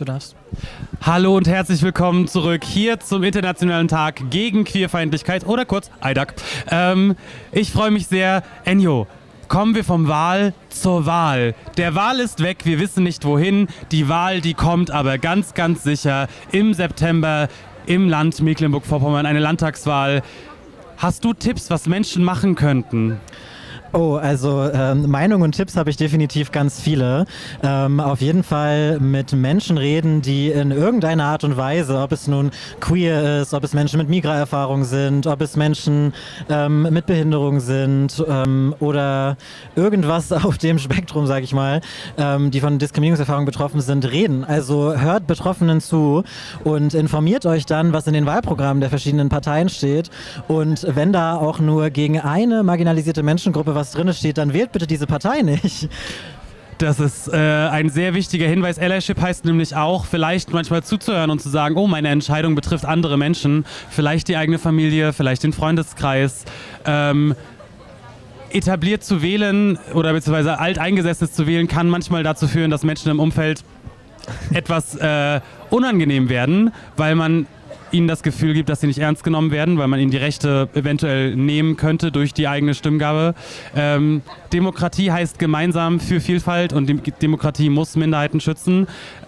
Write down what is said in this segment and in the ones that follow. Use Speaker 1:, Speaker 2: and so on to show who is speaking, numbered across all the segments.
Speaker 1: Du darfst.
Speaker 2: Hallo und herzlich willkommen zurück hier zum Internationalen Tag gegen Queerfeindlichkeit oder kurz IDAQ. Ich freue mich sehr. Enjo, kommen wir vom Wahl zur Wahl. Der Wahl ist weg, wir wissen nicht wohin. Die Wahl, die kommt aber ganz, ganz sicher im September im Land Mecklenburg-Vorpommern, eine Landtagswahl. Hast du Tipps, was Menschen machen könnten?
Speaker 1: Oh, also Meinungen und Tipps habe ich definitiv ganz viele. Auf jeden Fall mit Menschen reden, die in irgendeiner Art und Weise, ob es nun queer ist, ob es Menschen mit Migra-Erfahrung sind, ob es Menschen mit Behinderung sind oder irgendwas auf dem Spektrum, sage ich mal, die von Diskriminierungserfahrung betroffen sind, reden. Also hört Betroffenen zu und informiert euch dann, was in den Wahlprogrammen der verschiedenen Parteien steht. Und wenn da auch nur gegen eine marginalisierte Menschengruppe was drin steht, dann wählt bitte diese Partei nicht.
Speaker 2: Das ist ein sehr wichtiger Hinweis. Allyship heißt nämlich auch, vielleicht manchmal zuzuhören und zu sagen, oh, meine Entscheidung betrifft andere Menschen, vielleicht die eigene Familie, vielleicht den Freundeskreis. Etabliert zu wählen oder beziehungsweise alteingesessenes zu wählen, kann manchmal dazu führen, dass Menschen im Umfeld etwas unangenehm werden, weil man ihnen das Gefühl gibt, dass sie nicht ernst genommen werden, weil man ihnen die Rechte eventuell nehmen könnte durch die eigene Stimmgabe. Demokratie heißt gemeinsam für Vielfalt und die Demokratie muss Minderheiten schützen.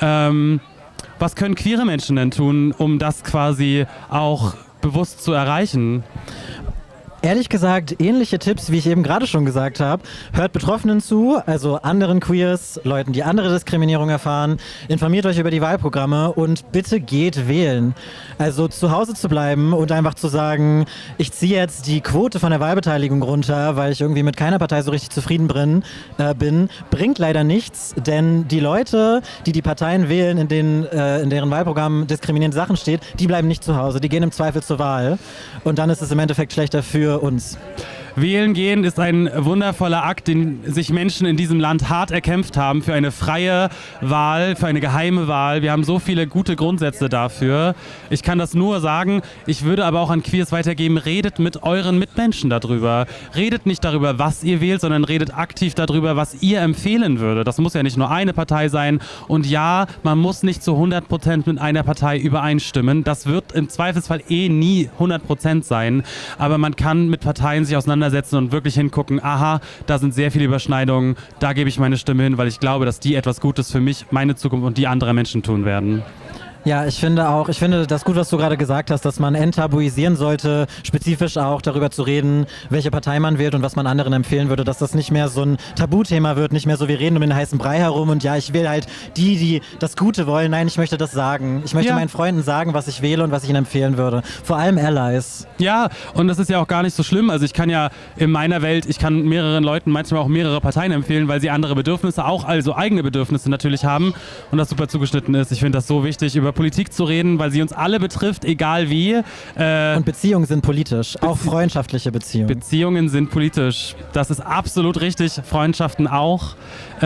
Speaker 2: Was können queere Menschen denn tun, um das quasi auch bewusst zu erreichen?
Speaker 1: Ehrlich gesagt, ähnliche Tipps, wie ich eben gerade schon gesagt habe. Hört Betroffenen zu, also anderen Queers, Leuten, die andere Diskriminierung erfahren. Informiert euch über die Wahlprogramme und bitte geht wählen. Also zu Hause zu bleiben und einfach zu sagen, ich ziehe jetzt die Quote von der Wahlbeteiligung runter, weil ich irgendwie mit keiner Partei so richtig zufrieden bin, bringt leider nichts, denn die Leute, die Parteien wählen, in deren Wahlprogramm diskriminierende Sachen steht, die bleiben nicht zu Hause, die gehen im Zweifel zur Wahl. Und dann ist es im Endeffekt schlechter für uns.
Speaker 2: Wählen gehen ist ein wundervoller Akt, den sich Menschen in diesem Land hart erkämpft haben für eine freie Wahl, für eine geheime Wahl. Wir haben so viele gute Grundsätze dafür. Ich kann das nur sagen. Ich würde aber auch an Queers weitergeben, redet mit euren Mitmenschen darüber. Redet nicht darüber, was ihr wählt, sondern redet aktiv darüber, was ihr empfehlen würde. Das muss ja nicht nur eine Partei sein. Und ja, man muss nicht zu 100% mit einer Partei übereinstimmen. Das wird im Zweifelsfall nie 100% sein. Aber man kann mit Parteien sich auseinandersetzen und wirklich hingucken, aha, da sind sehr viele Überschneidungen, da gebe ich meine Stimme hin, weil ich glaube, dass die etwas Gutes für mich, meine Zukunft und die anderer Menschen tun werden.
Speaker 1: Ja, ich finde das gut, was du gerade gesagt hast, dass man enttabuisieren sollte, spezifisch auch darüber zu reden, welche Partei man wählt und was man anderen empfehlen würde, dass das nicht mehr so ein Tabuthema wird, nicht mehr so, wir reden um den heißen Brei herum und ja, ich will halt die das Gute wollen. Nein, ich möchte das sagen. Ich möchte meinen Freunden sagen, was ich wähle und was ich ihnen empfehlen würde. Vor allem Allies.
Speaker 2: Ja, und das ist ja auch gar nicht so schlimm. Also ich kann ja in meiner Welt, ich kann mehreren Leuten manchmal auch mehrere Parteien empfehlen, weil sie andere Bedürfnisse, auch also eigene Bedürfnisse natürlich haben und das super zugeschnitten ist. Ich finde das so wichtig, über Politik zu reden, weil sie uns alle betrifft, egal wie.
Speaker 1: Und Beziehungen sind politisch, auch freundschaftliche Beziehungen.
Speaker 2: Beziehungen sind politisch. Das ist absolut richtig. Freundschaften auch.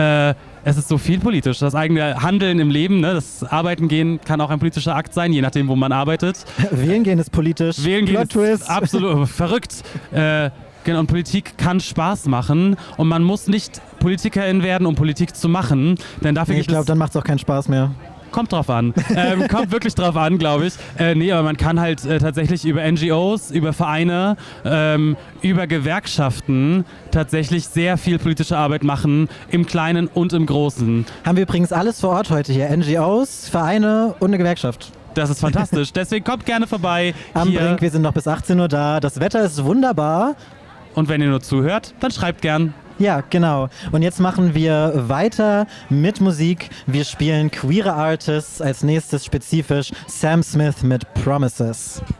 Speaker 2: Es ist so viel politisch. Das eigene Handeln im Leben, ne, das Arbeiten gehen kann auch ein politischer Akt sein, je nachdem, wo man arbeitet.
Speaker 1: Wählen gehen ist politisch.
Speaker 2: Wählen gehen ist absolut verrückt. Genau, und Politik kann Spaß machen und man muss nicht Politikerin werden, um Politik zu machen. Denn dafür
Speaker 1: ich glaube, dann macht es auch keinen Spaß mehr.
Speaker 2: Kommt drauf an. Kommt wirklich drauf an, glaube ich. Nee, aber man kann halt tatsächlich über NGOs, über Vereine, über Gewerkschaften tatsächlich sehr viel politische Arbeit machen, im Kleinen und im Großen.
Speaker 1: Haben wir übrigens alles vor Ort heute hier. NGOs, Vereine und eine Gewerkschaft.
Speaker 2: Das ist fantastisch. Deswegen kommt gerne vorbei.
Speaker 1: Am Brink, wir sind noch bis 18 Uhr da. Das Wetter ist wunderbar.
Speaker 2: Und wenn ihr nur zuhört, dann schreibt gern.
Speaker 1: Ja, genau. Und jetzt machen wir weiter mit Musik. Wir spielen queere Artists, als nächstes spezifisch Sam Smith mit Promises.